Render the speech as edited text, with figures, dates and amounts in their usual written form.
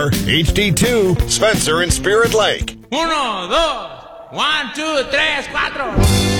HD2, Spencer and Spirit Lake. 1, 2, 1, 2, 3, 4.